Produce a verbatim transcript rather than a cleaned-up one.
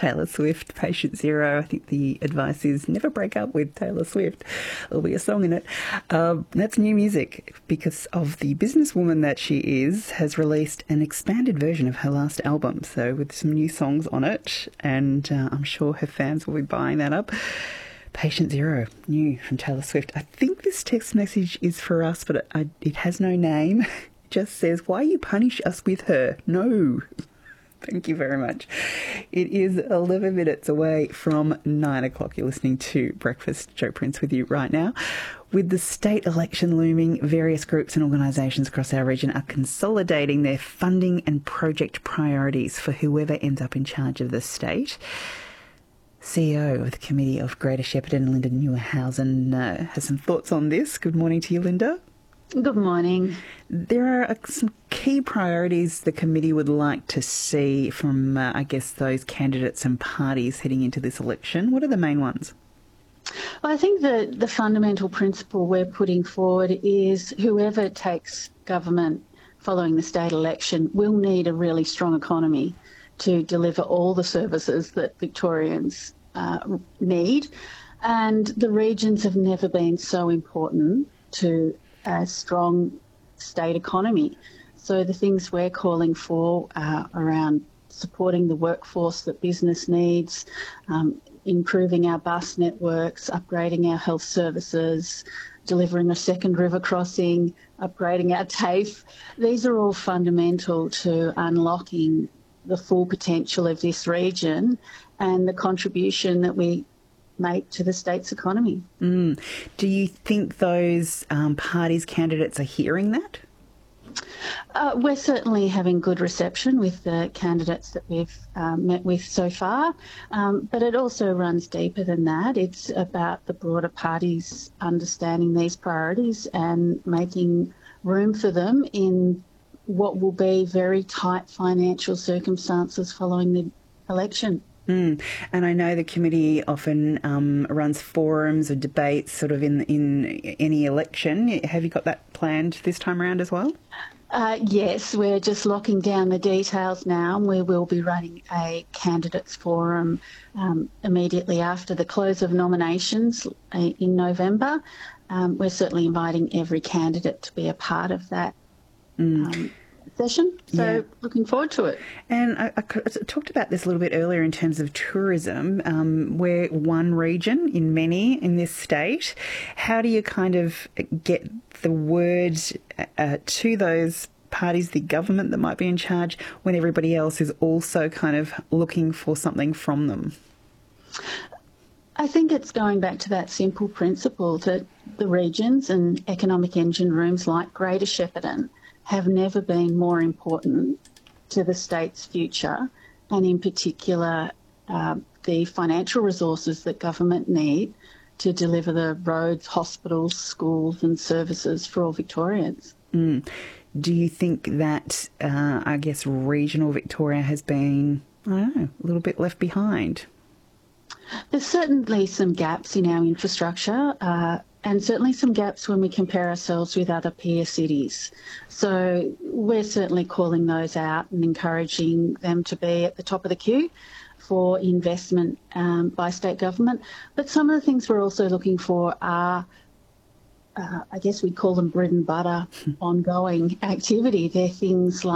Taylor Swift, Patient Zero. I think the advice is never break up with Taylor Swift. There'll be a song in it. Um, that's new music because of the businesswoman that she is, has released an expanded version of her last album. So with some new songs on it, and uh, I'm sure her fans will be buying that up. Patient Zero, new from Taylor Swift. I think this text message is for us, but it, it has no name. It just says, why you punish us with her? No. Thank you very much. It is eleven minutes away from nine o'clock. You're listening to Breakfast. Jo Prince with you right now. With the state election looming, various groups and organisations across our region are consolidating their funding and project priorities for whoever ends up in charge of the state. C E O of the Committee of Greater Shepparton, Linda Neuhausen, uh, has some thoughts on this. Good morning to you, Linda. Good morning. There are some key priorities the committee would like to see from, uh, I guess, those candidates and parties heading into this election. What are the main ones? Well, I think the, the fundamental principle we're putting forward is whoever takes government following the state election will need a really strong economy to deliver all the services that Victorians uh, need. And the regions have never been so important to a strong state economy. So the things we're calling for uh, around supporting the workforce that business needs, um, improving our bus networks, upgrading our health services, delivering a second river crossing, upgrading our TAFE, these are all fundamental to unlocking the full potential of this region and the contribution that we make to the state's economy. Mm. Do you think those um, parties' candidates are hearing that? Uh, we're certainly having good reception with the candidates that we've um, met with so far, um, but it also runs deeper than that. It's about the broader parties understanding these priorities and making room for them in what will be very tight financial circumstances following the election. Mm. And I know the committee often um, runs forums or debates sort of in in any election. Have you got that planned this time around as well? Uh, yes, we're just locking down the details now, and we will be running a candidates forum um, immediately after the close of nominations in November. Um, we're certainly inviting every candidate to be a part of that Mm. um, session, so Yeah. looking forward to it. And I, I talked about this a little bit earlier in terms of tourism. Um, we're one region in many in this state. How do you kind of get the word uh, to those parties, the government that might be in charge, when everybody else is also kind of looking for something from them? I think it's going back to that simple principle that the regions and economic engine rooms like Greater Shepparton have never been more important to the state's future, and in particular uh, the financial resources that government need to deliver the roads, hospitals, schools and services for all Victorians. Mm. Do you think that, uh, I guess, regional Victoria has been, I don't know, a little bit left behind? There's certainly some gaps in our infrastructure, uh, and certainly some gaps when we compare ourselves with other peer cities. So we're certainly calling those out and encouraging them to be at the top of the queue for investment um, by state government. But some of the things we're also looking for are, uh, I guess we call them bread and butter ongoing activity. They're things like